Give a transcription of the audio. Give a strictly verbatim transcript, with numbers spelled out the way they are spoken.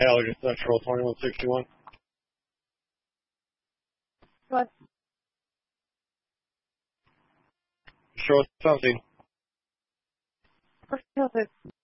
Halligan Central, twenty-one sixty-one. What? Show us something. First,